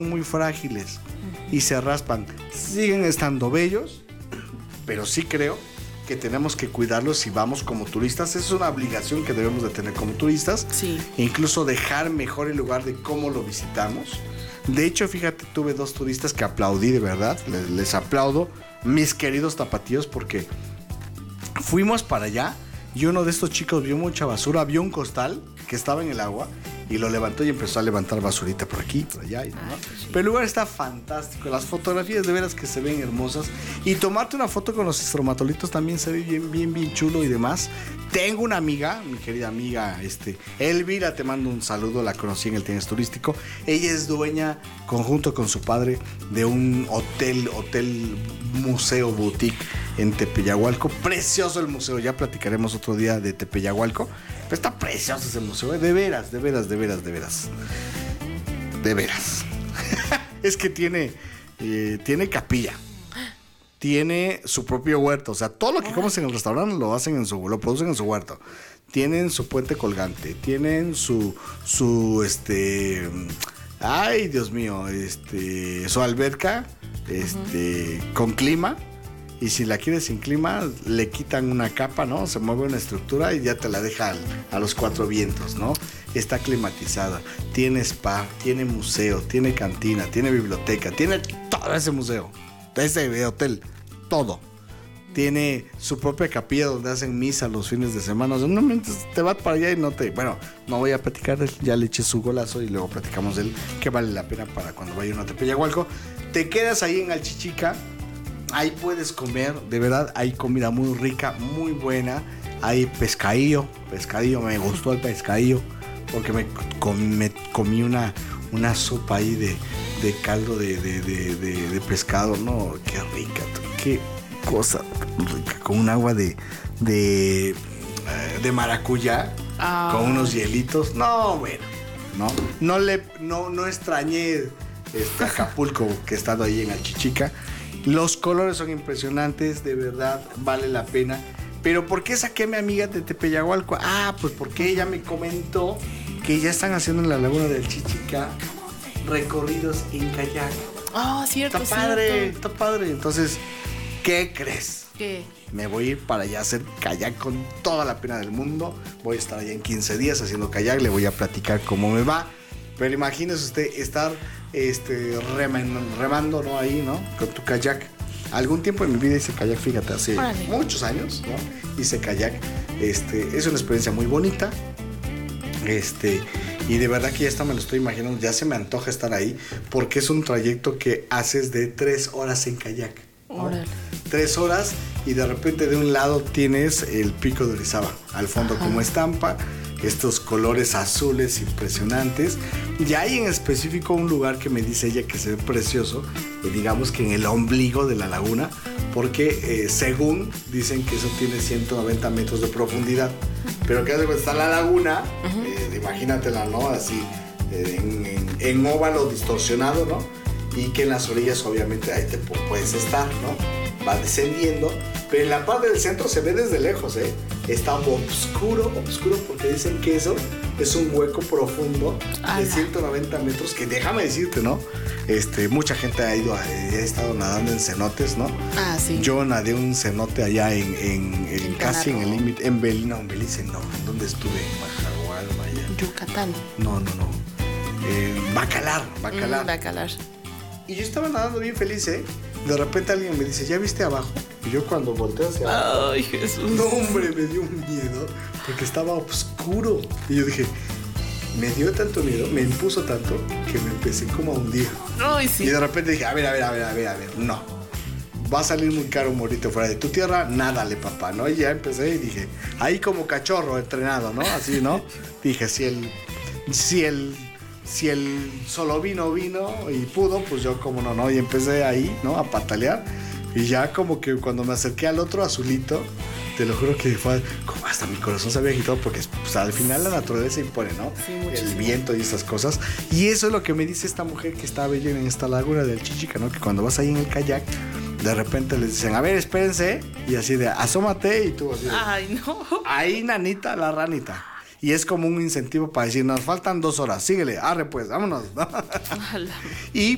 muy frágiles y se raspan. Siguen estando bellos, pero sí creo que tenemos que cuidarlos si vamos como turistas. Es una obligación que debemos de tener como turistas. Sí. E incluso dejar mejor el lugar de cómo lo visitamos. De hecho, fíjate, tuve 2 turistas que aplaudí, de verdad. Les aplaudo, mis queridos tapatíos, porque fuimos para allá y uno de estos chicos vio mucha basura, vio un costal que estaba en el agua y lo levantó y empezó a levantar basurita por aquí, por allá. ¿No? Pero el lugar está fantástico. Las fotografías de veras que se ven hermosas. Y tomarte una foto con los estromatolitos también se ve bien chulo y demás. Tengo una amiga, mi querida amiga Elvira, te mando un saludo, la conocí en el Tienes Turístico. Ella es dueña, conjunto con su padre, de un hotel museo boutique en Tepeyagualco. Precioso el museo, ya platicaremos otro día de Tepeyagualco. Pero está precioso ese museo, de veras. Es que tiene capilla. Tiene su propio huerto. O sea, todo lo que comes en el restaurante lo producen en su huerto. Tienen su puente colgante. Tienen su ay, Dios mío, su alberca, con clima. Y si la quieres sin clima, le quitan una capa, ¿no? Se mueve una estructura y ya te la deja a los 4 vientos, ¿no? Está climatizada. Tiene spa, tiene museo, tiene cantina, tiene biblioteca, tiene todo ese museo, ese hotel, todo. Tiene su propia capilla donde hacen misa los fines de semana. O sea, no te vas para allá y no voy a platicar de él. Ya le eché su golazo y luego platicamos de él, que vale la pena para cuando vaya uno a Tepeyagualco. Te quedas ahí en Alchichica. Ahí puedes comer, de verdad, hay comida muy rica, muy buena. Hay pescadillo, me gustó el pescadillo, porque me comí una sopa ahí de caldo de pescado, ¿no? Qué rica, qué cosa rica, con un agua de maracuyá, con unos hielitos. No, bueno, no extrañé Acapulco, que he estado ahí en Alchichica. Los colores son impresionantes, de verdad, vale la pena. Pero ¿por qué saqué a mi amiga de Tepeyagualco? Pues porque ella me comentó que ya están haciendo en la laguna del Chichica recorridos en kayak. Cierto. Está padre. Entonces, ¿qué crees? ¿Qué? Me voy a ir para allá a hacer kayak con toda la pena del mundo. Voy a estar allá en 15 días haciendo kayak, le voy a platicar cómo me va. Pero imagínese usted estar remando, ¿no? Ahí, ¿no? Con tu kayak. Algún tiempo en mi vida hice kayak, fíjate, hace muchos años, ¿no? Hice kayak. Es una experiencia muy bonita. Y de verdad que ya me lo estoy imaginando, ya se me antoja estar ahí, porque es un trayecto que haces de 3 horas en kayak, ¿no? 3 horas y de repente de un lado tienes el pico de Orizaba, al fondo como estampa, estos colores azules impresionantes. Y hay en específico un lugar que me dice ella que se ve precioso, digamos que en el ombligo de la laguna, porque según dicen que eso tiene 190 metros de profundidad, pero que está la laguna, imagínatela, ¿no? Así, en óvalo distorsionado, ¿no? Y que en las orillas obviamente ahí te puedes estar, ¿no? Va descendiendo, pero en la parte del centro se ve desde lejos, está oscuro porque dicen que eso es un hueco profundo de 190 metros, que déjame decirte, ¿no? Mucha gente ha estado nadando en cenotes, ¿no? Sí. Yo nadé un cenote allá en casi en el límite, en Belice, no. ¿Dónde estuve? En Majagual, vaya. Yucatán. No. Bacalar. Bacalar. Y yo estaba nadando bien feliz, De repente alguien me dice, ¿ya viste abajo? Y yo cuando volteo hacia abajo, ¡ay, Jesús! No, hombre, me dio un miedo porque estaba oscuro. Y yo dije, me dio tanto miedo, me impuso tanto que me empecé como a hundir. ¡Ay, sí! Y de repente dije, a ver, no. Va a salir muy caro morirte fuera de tu tierra, nádale, papá, ¿no? Y ya empecé y dije, ahí como cachorro entrenado, ¿no? Así, ¿no? Dije, si el solo vino y pudo, pues yo como no, y empecé ahí, ¿no? A patalear, y ya como que cuando me acerqué al otro azulito, te lo juro que fue como hasta mi corazón se había agitado, porque pues, al final la naturaleza impone, ¿no? Sí, el viento y esas cosas, y eso es lo que me dice esta mujer que está bella en esta laguna del Chichica, ¿no? Que cuando vas ahí en el kayak, de repente les dicen, a ver, espérense, y así de, asómate, y tú así de, ¡ay, no! ahí, nanita, la ranita. Y es como un incentivo para decir, nos faltan 2 horas, síguele, arre pues, vámonos. Y